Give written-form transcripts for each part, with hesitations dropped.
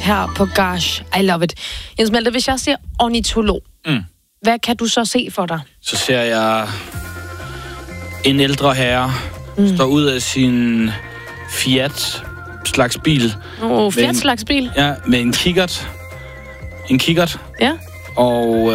her på Gosh, I love it. Jens Malte, hvis jeg siger ornitolog, hvad kan du så se for dig? Så ser jeg en ældre herre står ud af sin Fiat-slags bil. Fiat-slags bil? Ja, med en kikkert. En kikkert. Ja. Og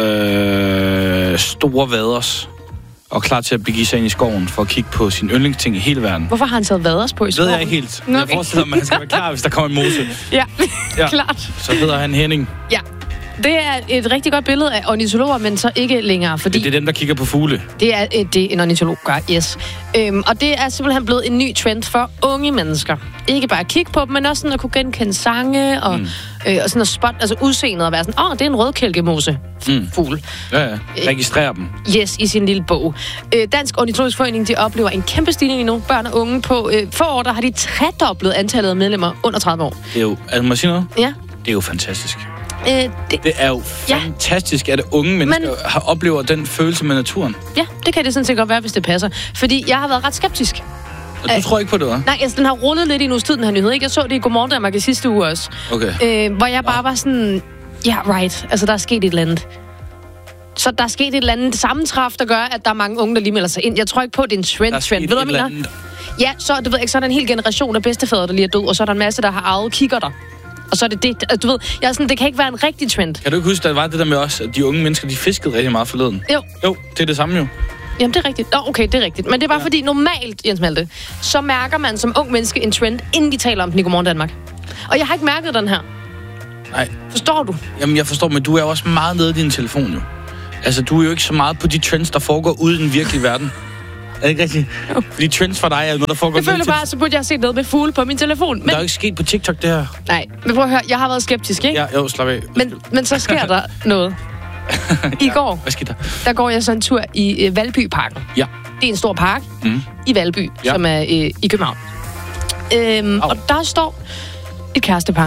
store vaders. Og klar til at begive sig ind i skoven for at kigge på sin yndlingsting i hele verden. Hvorfor har han taget vaders på i skoven? Ved jeg ikke helt. Okay. Jeg forestiller mig, at han skal være klar, hvis der kommer en mose. Ja, klart. Så hedder han Henning. Ja. Det er et rigtig godt billede af ornitologer, men så ikke længere, fordi... Det er dem, der kigger på fugle. Det er det, en ornitolog gør, yes. Og det er simpelthen blevet en ny trend for unge mennesker. Ikke bare at kigge på dem, men også sådan at kunne genkende sange og sådan at spotte, altså udseendet og være sådan, det er en rødkælkemose fugl. Ja. Registrer dem. Yes, i sin lille bog. Dansk Ornitologisk Forening, de oplever en kæmpe stigning nu. Børn og unge på få år, der har de tredoblet antallet af medlemmer under 30 år. Det er jo, må jeg sige noget? Ja. Det er jo fantastisk. Det er jo fantastisk, at unge mennesker oplever den følelse med naturen. Ja, det kan det sådan set godt være, hvis det passer. Fordi jeg har været ret skeptisk. Og du tror ikke på det, hva'? Nej, altså, den har rullet lidt i en uges tid, den her nyhed. Ikke? Jeg så det i Godmorgen Danmark i sidste uge også. Okay. Hvor jeg bare var sådan, right. Altså, der er sket et eller andet. Så der er sket et eller andet sammentræf, der gør, at der er mange unge, der lige melder sig ind. Jeg tror ikke på, at det er en trend. Ved du, hvad jeg mener? Ja, så, du ved ikke, så er der en hel generation af bedstefædre, der lige er død, og så er der en masse, der har arvet kikkerter. Og så er det, du ved, jeg er sådan, det kan ikke være en rigtig trend. Kan du ikke huske, der var det der med os, at de unge mennesker, de fiskede rigtig meget forleden? Jo, det er det samme jo. Jamen, det er rigtigt. Okay, det er rigtigt. Men det er bare fordi, normalt, Jens Malte, så mærker man som ung menneske en trend, inden vi taler om den i Godmorgen Danmark. Og jeg har ikke mærket den her. Nej. Forstår du? Jamen, jeg forstår, men du er jo også meget nede i din telefon jo. Altså, du er jo ikke så meget på de trends, der foregår ude i den virkelige verden. Er det ikke rigtigt? Jo. Fordi trends for dig er noget, der foregår... Jeg føler bare, så burde jeg have set noget med fugle på min telefon. Men... Der er jo ikke sket på TikTok, det her. Nej, men prøv at høre, jeg har været skeptisk, ikke? Ja, jo, slap af. Men så sker der noget. I går, hvad skete der går jeg så en tur i Valbyparken. Ja. Det er en stor park i Valby, som er i København. Og der står et kærestepar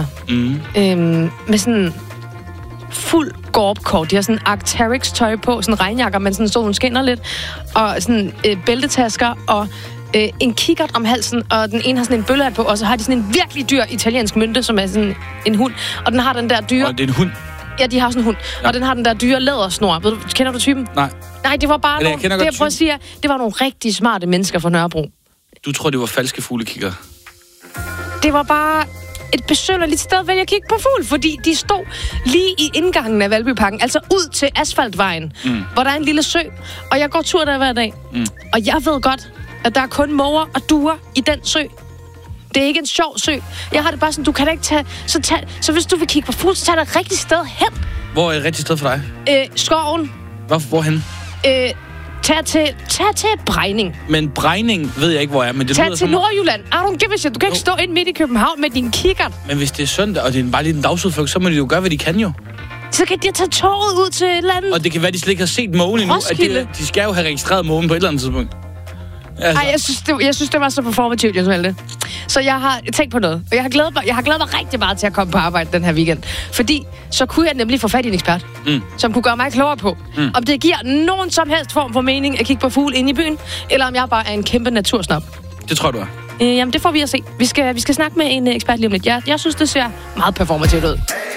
med sådan fuld gorpkort. De har sådan Arc'teryx tøj på, sådan regnjakker, men sådan solen skinner lidt, og sådan bæltetasker, og en kikkert om halsen, og den ene har sådan en bøllehat på, og så har de sådan en virkelig dyr italiensk mynte, som er sådan en hund, og den har den der dyre... Og det er en hund? Ja, de har sådan en hund, og den har den der dyre lædersnor. Kender du typen? Nej, det var bare nogle... Det jeg prøver at sige, det var nogle rigtig smarte mennesker fra Nørrebro. Du tror, det var falske fuglekikker? Det var bare et besynderligt sted at vælge at kigge på fugl, fordi de stod lige i indgangen af Valbyparken, altså ud til asfaltvejen, hvor der er en lille sø, og jeg går tur der hver dag. Og jeg ved godt, at der er kun måger og duer i den sø. Det er ikke en sjov sø. Jeg har det bare sådan, du kan da ikke tage... Så hvis du vil kigge på fugl, så tag dig et rigtigt sted hen. Hvor er et rigtigt sted for dig? Skoven. Hvorhen? Tag til Brejning. Men Brejning ved jeg ikke, hvor er. Men det tag til Nordjylland. I don't give a shit. Du kan ikke stå ind midt i København med din kikkert. Men hvis det er søndag, og det er bare lige en dagsudflugt, så må de jo gøre, hvad de kan jo. Så kan de tage toget ud til et eller andet. Og det kan være, de slet ikke har set mågen endnu. De skal jo have registreret mågen på et eller andet tidspunkt. Altså. Ej, jeg synes, det var så performativt, Jens Malte. Så jeg har tænkt på noget. Og jeg har glædet mig rigtig meget til at komme på arbejde den her weekend. Fordi så kunne jeg nemlig få fat i en ekspert, som kunne gøre mig klogere på, om det giver nogen som helst form for mening at kigge på fugle inde i byen, eller om jeg bare er en kæmpe natursnop. Det tror du er. Jamen, det får vi at se. Vi skal snakke med en ekspert lige om lidt. Jeg synes, det ser meget performativt ud.